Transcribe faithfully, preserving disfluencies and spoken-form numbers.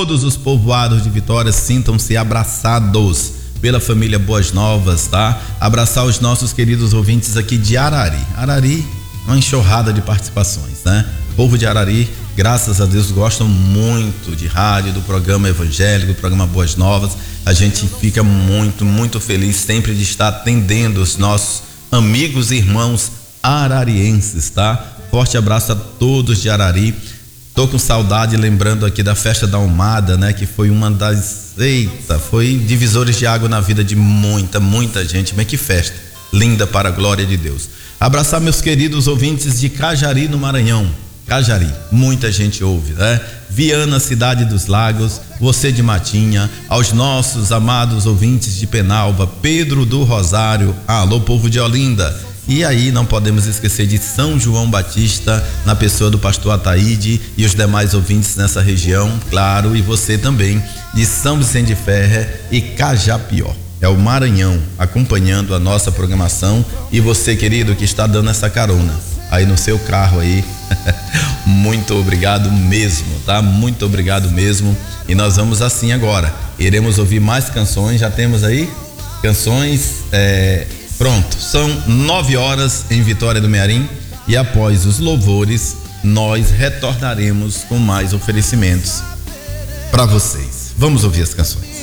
todos os povoados de Vitória sintam-se abraçados pela família Boas Novas, tá? Abraçar os nossos queridos ouvintes aqui de Arari. Arari, uma enxurrada de participações, né? O povo de Arari, graças a Deus, gostam muito de rádio, do programa evangélico, do programa Boas Novas. A gente fica muito, muito feliz sempre de estar atendendo os nossos amigos e irmãos ararienses, tá? Forte abraço a todos de Arari. Tô com saudade, lembrando aqui da festa da Almada, né? Que foi uma das... Eita, foi divisores de água na vida de muita, muita gente. Mas que festa linda, para a glória de Deus. Abraçar meus queridos ouvintes de Cajari, no Maranhão. Cajari, muita gente ouve, né? Viana, Cidade dos Lagos, você de Matinha, aos nossos amados ouvintes de Penalva, Pedro do Rosário, alô povo de Olinda. E aí não podemos esquecer de São João Batista, na pessoa do pastor Ataíde e os demais ouvintes nessa região, claro, e você também de São Vicente de Ferre e Cajapió. É o Maranhão acompanhando a nossa programação, e você, querido, que está dando essa carona aí no seu carro aí, muito obrigado mesmo, tá? Muito obrigado mesmo. E nós vamos assim agora, iremos ouvir mais canções, já temos aí canções, é... Pronto, são nove horas em Vitória do Mearim, e após os louvores nós retornaremos com mais oferecimentos para vocês. Vamos ouvir as canções.